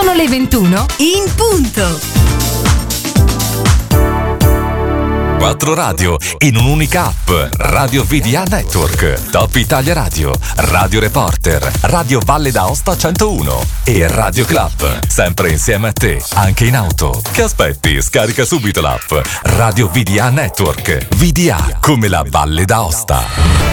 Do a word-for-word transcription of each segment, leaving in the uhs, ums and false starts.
Sono le ventuno in punto. Quattro radio in un'unica app. Radio V D A Network, Top Italia Radio, Radio Reporter, Radio Valle d'Aosta centouno e Radio Club. Sempre insieme a te, anche in auto. Che aspetti? Scarica subito l'app Radio V D A Network. V D A come la Valle d'Aosta.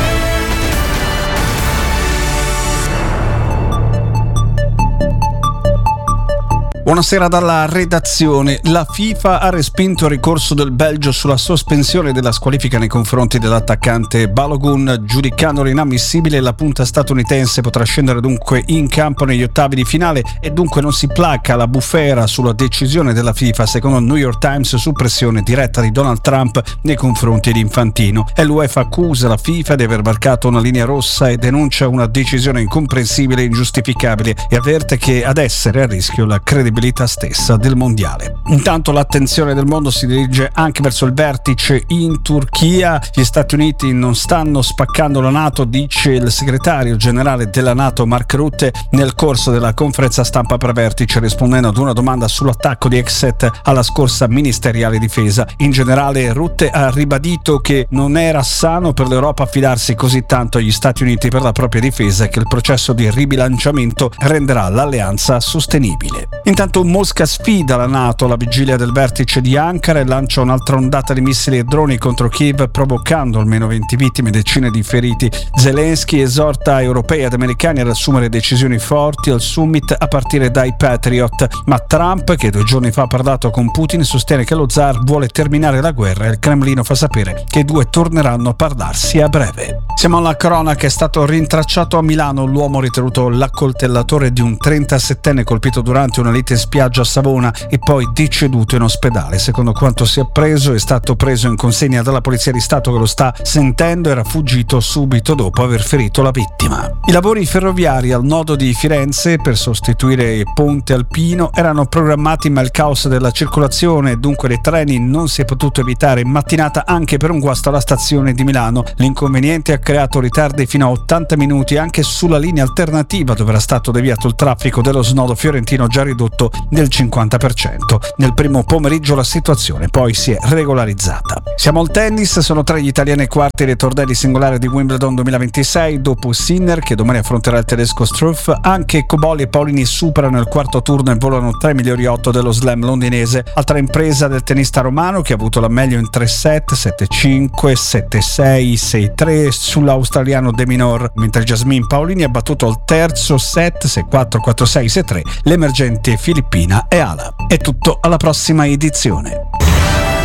Buonasera dalla redazione. La FIFA ha respinto il ricorso del Belgio sulla sospensione della squalifica nei confronti dell'attaccante Balogun, giudicandolo inammissibile. La punta statunitense potrà scendere dunque in campo negli ottavi di finale e dunque non si placa la bufera sulla decisione della FIFA, secondo il New York Times, su pressione diretta di Donald Trump nei confronti di Infantino. E l'UEFA accusa la FIFA di aver varcato una linea rossa e denuncia una decisione incomprensibile e ingiustificabile e avverte che ad essere a rischio la credibilità stessa del mondiale. Intanto l'attenzione del mondo si dirige anche verso il vertice in Turchia. Gli Stati Uniti non stanno spaccando la NATO, dice il segretario generale della NATO Mark Rutte nel corso della conferenza stampa pre-vertice, rispondendo ad una domanda sull'attacco di Exet alla scorsa ministeriale difesa. In generale Rutte ha ribadito che non era sano per l'Europa affidarsi così tanto agli Stati Uniti per la propria difesa e che il processo di ribilanciamento renderà l'alleanza sostenibile. Intanto Mosca sfida la NATO alla vigilia del vertice di Ankara e lancia un'altra ondata di missili e droni contro Kiev, provocando almeno venti vittime e decine di feriti. Zelensky esorta europei ed americani ad assumere decisioni forti al summit a partire dai Patriot, ma Trump, che due giorni fa ha parlato con Putin, sostiene che lo zar vuole terminare la guerra e il Cremlino fa sapere che i due torneranno a parlarsi a breve. Siamo alla cronaca. È stato rintracciato a Milano l'uomo ritenuto l'accoltellatore di un trentasettenne colpito durante una lite in spiaggia a Savona e poi deceduto in ospedale. Secondo quanto si è appreso, è stato preso in consegna dalla Polizia di Stato che lo sta sentendo. Era fuggito subito dopo aver ferito la vittima. I lavori ferroviari al nodo di Firenze per sostituire Ponte Alpino erano programmati, ma il caos della circolazione e dunque dei treni non si è potuto evitare in mattinata anche per un guasto alla stazione di Milano. L'inconveniente ha creato ritardi fino a ottanta minuti anche sulla linea alternativa, dove era stato deviato il traffico dello snodo fiorentino, già ridotto del cinquanta per cento. Nel primo pomeriggio la situazione poi si è regolarizzata. Siamo al tennis. Sono tre gli italiani ai quarti dei tornei singolari di Wimbledon duemilaventisei. Dopo Sinner, che domani affronterà il tedesco Struff, anche Cobolli e Paolini superano il quarto turno e volano tra i migliori otto dello slam londinese. Altra impresa del tennista romano, che ha avuto la meglio in tre set, sette cinque, sette sei, sei tre sull'australiano De Minaur, mentre Jasmine Paolini ha battuto al terzo set sei quattro, quattro sei, sei tre l'emergente filippina Eala. È tutto, alla prossima edizione.